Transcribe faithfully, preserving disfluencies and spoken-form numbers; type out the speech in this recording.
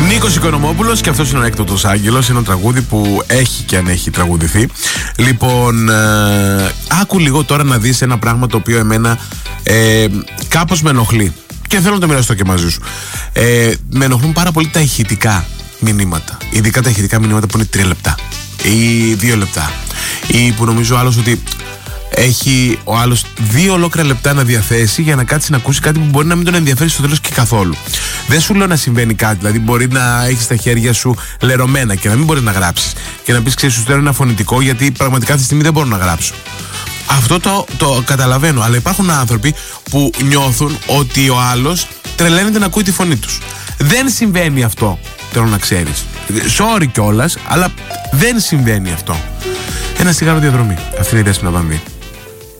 Νίκος Οικονομόπουλος, και αυτός είναι ο Έκτοτος Άγγελος. Είναι ένα τραγούδι που έχει και αν έχει τραγουδηθεί. Λοιπόν, ε, άκου λίγο τώρα να δεις ένα πράγμα το οποίο εμένα ε, κάπως με ενοχλεί. Και θέλω να το μοιραστώ και μαζί σου. Ε, με ενοχλούν πάρα πολύ τα ηχητικά μηνύματα. Ειδικά τα ηχητικά μηνύματα που είναι τρία λεπτά ή δύο λεπτά. Ή που νομίζω ο άλλος ότι έχει ο άλλος δύο ολόκληρα λεπτά να διαθέσει για να κάτσει να ακούσει κάτι που μπορεί να μην τον ενδιαφέρει στο τέλος και καθόλου. Δεν σου λέω να συμβαίνει κάτι, δηλαδή μπορεί να έχεις τα χέρια σου λερωμένα και να μην μπορείς να γράψεις. Και να πεις, ξέρεις, σου στέλνω ένα φωνητικό γιατί πραγματικά αυτή τη στιγμή δεν μπορώ να γράψω. Αυτό το, το καταλαβαίνω, αλλά υπάρχουν άνθρωποι που νιώθουν ότι ο άλλος τρελαίνεται να ακούει τη φωνή τους. Δεν συμβαίνει αυτό, θέλω να ξέρεις. Sorry κιόλας, αλλά δεν συμβαίνει αυτό. Ένα σιγάρο διαδρομή. Αυτή είναι η Δέσποινα Βαμβή.